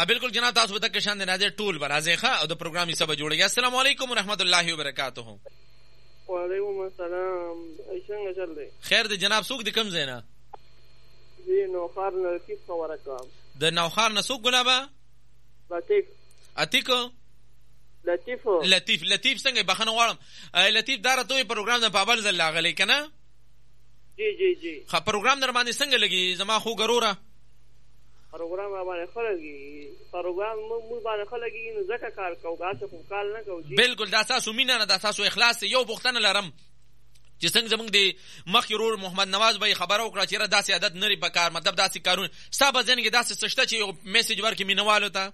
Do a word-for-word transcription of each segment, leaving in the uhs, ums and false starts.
بالکل جناب تاسو به تک شان نه ټول برازه ښه او د پروګرام حصہ به جوړیږي. السلام علیکم ورحمت الله وبرکاتہ. وعلیکم السلام. څنګه چل دی؟ خیر دی جناب. څوک د کوم ځای نه؟ دی نوخار نه لطیف خبره کوم. د نوخار نه څوک ګلابه؟ لطیف. اتیکو لطیف لطیف لطیف څنګه بخنه غواړم. لطیف دا راته پروګرام د پابل زل لاغلی کنه؟ جی جی جی. خا پروګرام در باندې څنګه لګي زما خو ګروره؟ پروګرام باندې خلګي پروګرام مو باندې خلګي نو ځکه کار کوو تاسو خو کال نه کوو. بالکل دا تاسو مینه نه دا تاسو اخلاص. یو بوختنه لرم چې څنګه زمونږ د مخکې ورور محمد نواز به خبره وکړه چې را داسې عادت نری په کار مطلب داسې کارونه ستا په ذهن کې داسې څه شته چې یو میسج ورکړي مینوالو ته؟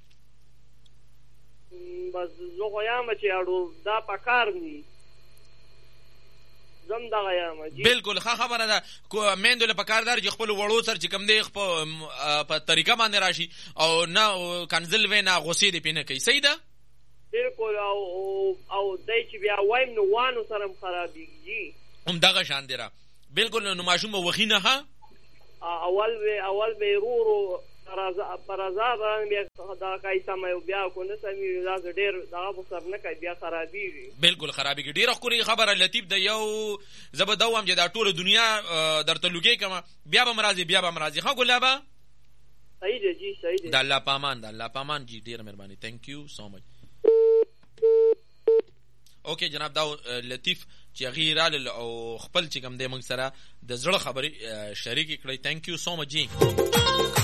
بس زه خو یم چې اړو دا په کار دي زم دغه یم. بالکل ښه خبره ده. میندو له پکاردار چې خپل وړو سره چې کوم دی په طریقه باندې راشي او نه کنزل وې نه غصې دې پې نه کوي. صحیح ده؟ بالکل. او او دی چې بیا وایم نو وانو سره هم خرابېږي. همدغه شان دی را. بالکل. نو ماشوم به وخي نه ښه اول به اول به ورو ورو په رضا باندې بیا دا کوي سمه بیا کو نه سمې دا ډېر دغه په سر نه کوي بیا خرابېږي. بالکل خرابېږي. ډېره ښکلې خبره لطیف د یو زه به دا وایم چې دا ټوله دنیا درته لوګۍ کړمه بیا به م راځي بیا به م راځي. ښه ګلابه؟ صحیح دی جي صحیح دی. د الله په امان د الله په امان جي. ډېره مهرباني. تھینک یو سو مچ. اوکې جناب دا لطیف چې هغې رالل او خپل چې کوم دی موږ سره د زړه خبرې شریکې کړئ. تھینک یو سو مچ جي.